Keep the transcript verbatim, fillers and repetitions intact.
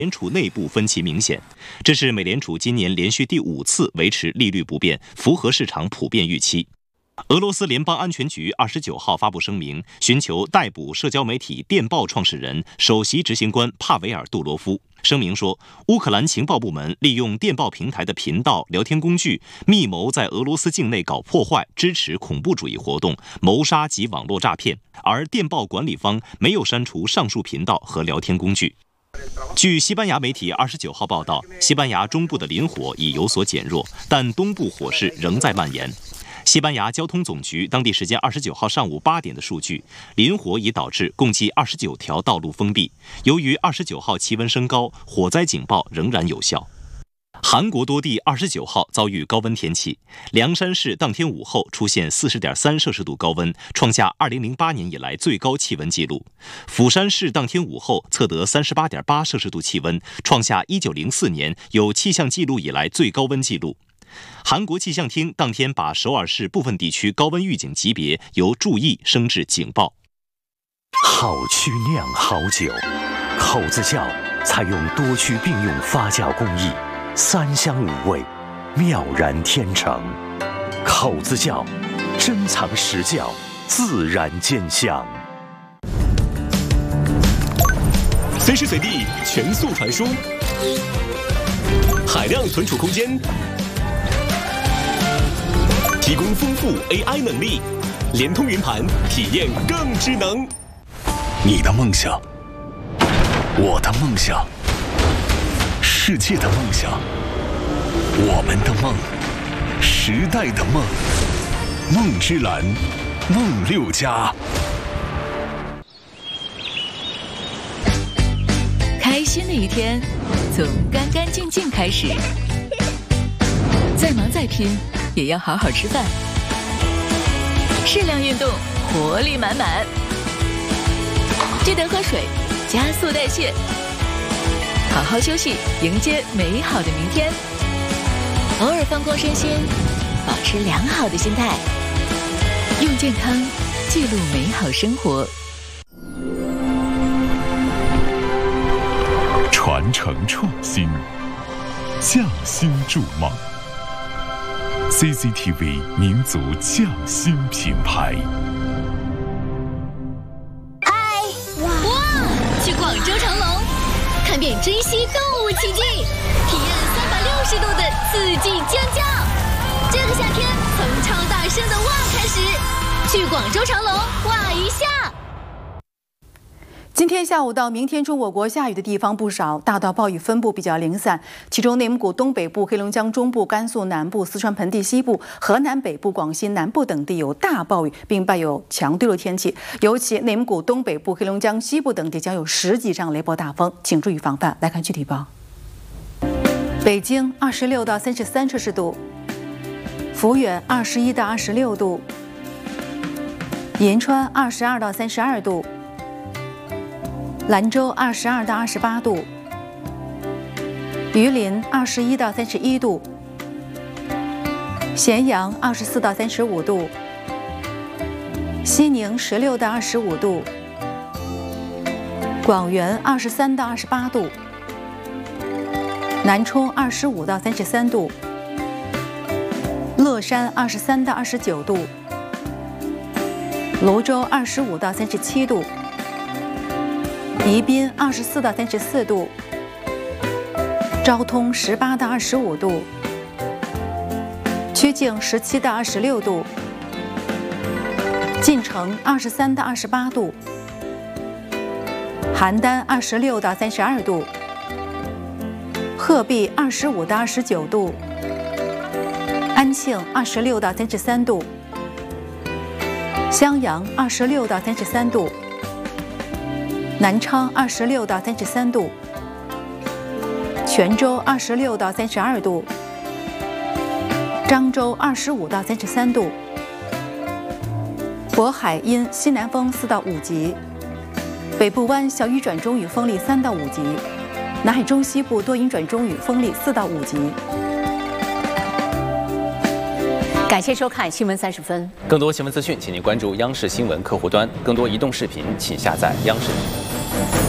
联储内部分歧明显，这是美联储今年连续第五次维持利率不变，符合市场普遍预期。俄罗斯联邦安全局二十九号发布声明，寻求逮捕社交媒体电报创始人、首席执行官帕维尔·杜罗夫。声明说，乌克兰情报部门利用电报平台的频道、聊天工具，密谋在俄罗斯境内搞破坏，支持恐怖主义活动、谋杀及网络诈骗，而电报管理方没有删除上述频道和聊天工具。据西班牙媒体二十九号报道，西班牙中部的林火已有所减弱，但东部火势仍在蔓延。西班牙交通总局当地时间二十九号上午八点的数据，林火已导致共计二十九条道路封闭。由于二十九号气温升高，火灾警报仍然有效。韩国多地二十九号遭遇高温天气，凉山市当天午后出现 四十点三摄氏度高温，创下二零零八年以来最高气温纪录。釜山市当天午后测得 三十八点八摄氏度气温，创下一九零四年有气象记录以来最高温纪录。韩国气象厅当天把首尔市部分地区高温预警级别由注意升至警报。 好曲酿好酒，口子窖采用多区并用发酵工艺，三香五味，妙然天成。口子窖珍藏实窖，自然兼香。 随时随地全速传输，海量存储空间，提供丰富 A I 能力，联通云盘，体验更智能。 你的梦想，我的梦想，世界的梦想，我们的梦，时代的梦，梦之蓝，梦六家。 开心的一天，从干干净净开始。再忙再拼，也要好好吃饭。适量运动，活力满满。记得喝水，加速代谢。好好休息，迎接美好的明天。偶尔放空身心，保持良好的心态，用健康记录美好生活。 传承创新，匠心筑梦。C C T V 民族匠心品牌。 嗨，哇哇！去广州长隆，看遍珍稀动物奇迹，体验三百六十度的刺激尖叫。这个夏天，从超大声的哇开始，去广州长隆哇一下。 今天下午到明天中，我国下雨的地方不少，大到暴雨分布比较零散。其中，内蒙古东北部、黑龙江中部、甘肃南部、四川盆地西部、河南北部、广西南部等地有大暴雨，并伴有强对流天气。尤其内蒙古东北部、黑龙江西部等地将有十级以上雷暴大风，请注意防范。来看具体报：北京二十六到三十三摄氏度，抚远二十一到二十六度，银川二十二到三十二度。兰州二十二到二十八度，榆林二十一到三十一度，咸阳二十四到三十五度，西宁十六到二十五度，广元二十三到二十八度，南充二十五到三十三度，乐山二十三到二十九度，泸州二十五到三十七度。宜宾二十四到三十四度，昭通十八到二十五度，曲靖十七到二十六度，晋城二十三到二十八度，邯郸二十六到三十二度，鹤壁二十五到二十九度，安庆二十六到三十三度，襄阳二十六到三十三度。南昌二十六到三十三度，泉州二十六到三十二度，漳州二十五到三十三度，渤海阴西南风四到五级，北部湾小雨转中雨，风力三到五级，南海中西部多云转中雨，风力四到五级。 感谢收看新闻三十分。 更多新闻资讯，请您关注央视新闻客户端。更多移动视频，请下载央视。